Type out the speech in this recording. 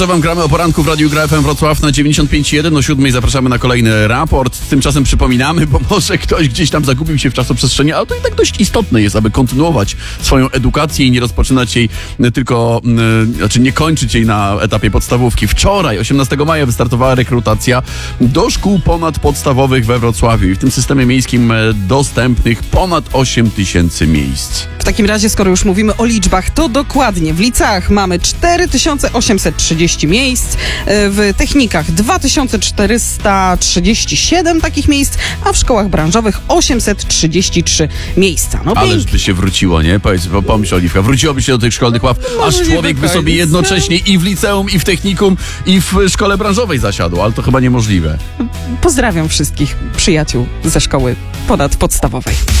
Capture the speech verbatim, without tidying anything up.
To wam gramy o poranku w Radiu Gra F M Wrocław na dziewięćdziesiąt pięć jeden. O siódmej zapraszamy na kolejny raport. Tymczasem przypominamy, bo może ktoś gdzieś tam zagubił się w czasoprzestrzeni, ale to i tak dość istotne jest, aby kontynuować swoją edukację i nie rozpoczynać jej tylko, yy, znaczy nie kończyć jej na etapie podstawówki. Wczoraj, osiemnastego maja, wystartowała rekrutacja do szkół ponadpodstawowych we Wrocławiu i w tym systemie miejskim dostępnych ponad osiem tysięcy miejsc. W takim razie, skoro już mówimy o liczbach, to dokładnie w liceach mamy cztery tysiące osiemset trzydzieści miejsc, w technikach dwa tysiące czterysta trzydzieści siedem takich miejsc, a w szkołach branżowych osiemset trzydzieści trzy miejsca. No Ależ by się wróciło, nie? Powiedz, pomyśl, Oliwka, wróciłoby się do tych szkolnych ław, no, aż człowiek by sobie jednocześnie i w liceum, i w technikum, i w szkole branżowej zasiadł, ale to chyba niemożliwe. Pozdrawiam wszystkich przyjaciół ze szkoły ponadpodstawowej.